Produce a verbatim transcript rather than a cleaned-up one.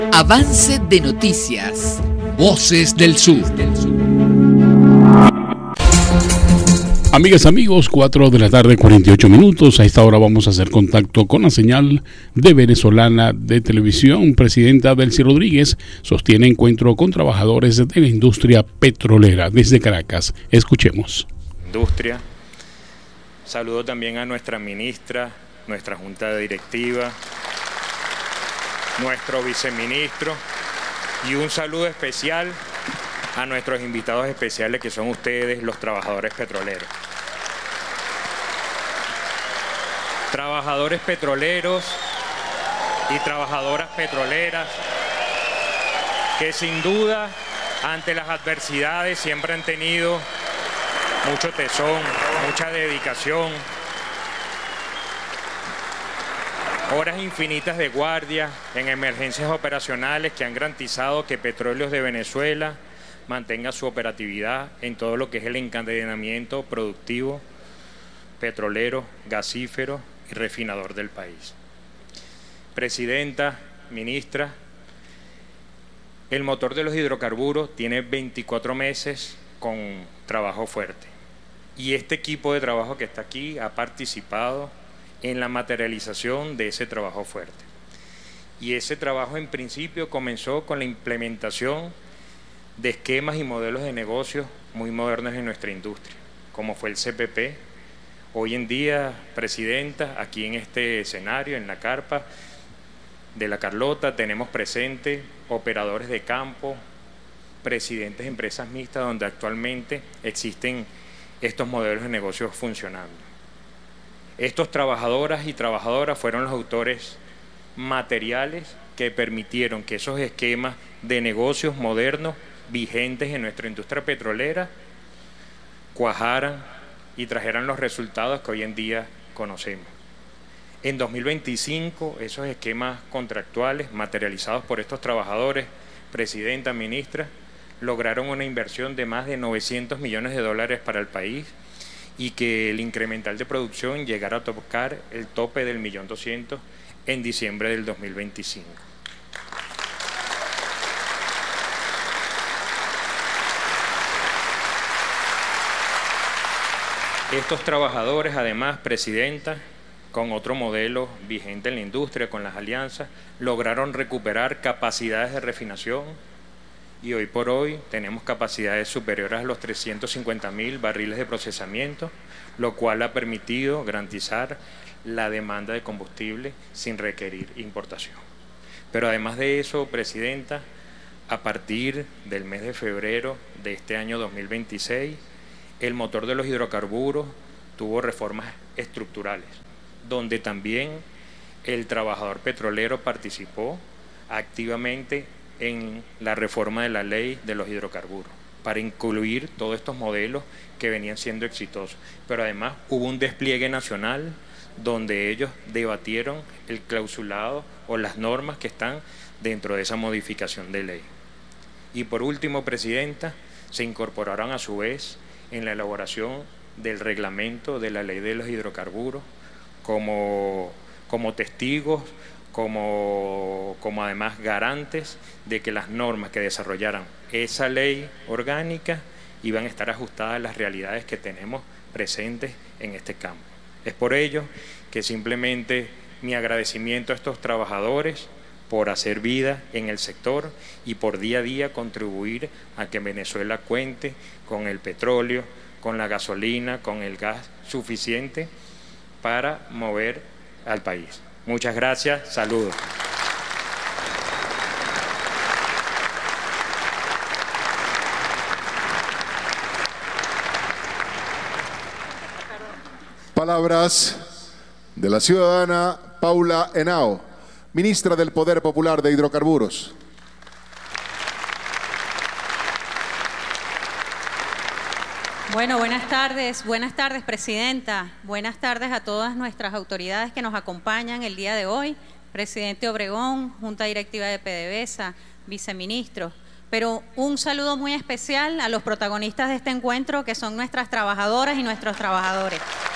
Avance de noticias. Voces del Sur. Amigas, amigos, cuatro de la tarde, cuarenta y ocho minutos. A esta hora vamos a hacer contacto con la señal de Venezolana de Televisión. Presidenta Delcy Rodríguez sostiene encuentro con trabajadores de la industria petrolera desde Caracas. Escuchemos. Industria. Saludo también a nuestra ministra, nuestra junta directiva, nuestro viceministro, y un saludo especial a nuestros invitados especiales, que son ustedes, los trabajadores petroleros. Trabajadores petroleros y trabajadoras petroleras que sin duda ante las adversidades siempre han tenido mucho tesón, mucha dedicación, horas infinitas de guardia en emergencias operacionales que han garantizado que Petróleos de Venezuela mantenga su operatividad en todo lo que es el encadenamiento productivo, petrolero, gasífero y refinador del país. Presidenta, ministra, el motor de los hidrocarburos tiene veinticuatro meses con trabajo fuerte, y este equipo de trabajo que está aquí ha participado en la materialización de ese trabajo fuerte. Y ese trabajo en principio comenzó con la implementación de esquemas y modelos de negocios muy modernos en nuestra industria, como fue el C P P. Hoy en día, Presidenta, aquí en este escenario, en la carpa de La Carlota, tenemos presentes operadores de campo, presidentes de empresas mixtas, donde actualmente existen estos modelos de negocios funcionando. Estos trabajadoras y trabajadoras fueron los autores materiales que permitieron que esos esquemas de negocios modernos vigentes en nuestra industria petrolera cuajaran y trajeran los resultados que hoy en día conocemos. En dos mil veinticinco, esos esquemas contractuales materializados por estos trabajadores, Presidenta, Ministra, lograron una inversión de más de novecientos millones de dólares para el país, y que el incremental de producción llegara a tocar el tope del millón doscientos en diciembre del dos mil veinticinco. Estos trabajadores, además, Presidenta, con otro modelo vigente en la industria, con las alianzas, lograron recuperar capacidades de refinación, y hoy por hoy tenemos capacidades superiores a los trescientos cincuenta mil barriles de procesamiento, lo cual ha permitido garantizar la demanda de combustible sin requerir importación. Pero además de eso, Presidenta, a partir del mes de febrero de este año dos mil veintiséis, el motor de los hidrocarburos tuvo reformas estructurales, donde también el trabajador petrolero participó activamente en la reforma de la ley de los hidrocarburos, para incluir todos estos modelos que venían siendo exitosos. Pero además hubo un despliegue nacional donde ellos debatieron el clausulado o las normas que están dentro de esa modificación de ley. Y por último, Presidenta, se incorporaron a su vez en la elaboración del reglamento de la ley de los hidrocarburos como, como testigos, Como, como además garantes de que las normas que desarrollaran esa ley orgánica iban a estar ajustadas a las realidades que tenemos presentes en este campo. Es por ello que simplemente mi agradecimiento a estos trabajadores por hacer vida en el sector y por día a día contribuir a que Venezuela cuente con el petróleo, con la gasolina, con el gas suficiente para mover al país. Muchas gracias, saludos. Palabras de la ciudadana Paula Henao, ministra del Poder Popular de Hidrocarburos. Bueno, buenas tardes, buenas tardes, Presidenta. Buenas tardes a todas nuestras autoridades que nos acompañan el día de hoy. Presidente Obregón, Junta Directiva de PDVSA, viceministros. Pero un saludo muy especial a los protagonistas de este encuentro, que son nuestras trabajadoras y nuestros trabajadores.